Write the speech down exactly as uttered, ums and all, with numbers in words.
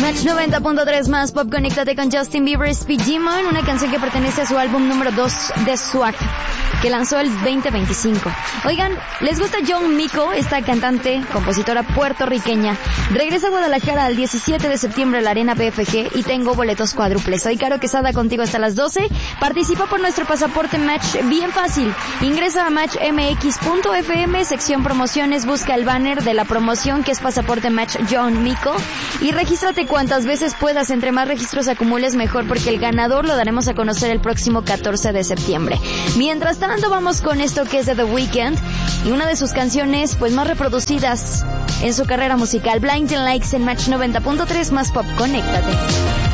Match noventa punto tres más Pop, conéctate con Justin Bieber, Speed Demon, una canción que pertenece a su álbum número dos de Swag, que lanzó el veinte veinticinco. Oigan, ¿les gusta John Mico? Esta cantante, compositora puertorriqueña, regresa a Guadalajara el diecisiete de septiembre a la Arena B F G y tengo boletos cuádruples. Soy Caro Quesada contigo hasta las doce. Participa por nuestro pasaporte Match bien fácil. Ingresa a match m x punto f m, sección promociones, busca el banner de la promoción que es pasaporte Match John Mico y regístrate cuantas veces puedas. Entre más registros acumules mejor, porque el ganador lo daremos a conocer el próximo catorce de septiembre. Mientras tanto, vamos con esto que es de The Weeknd y una de sus canciones pues más reproducidas en su carrera musical, Blinding Lights, en Match noventa punto tres más Pop. Conéctate.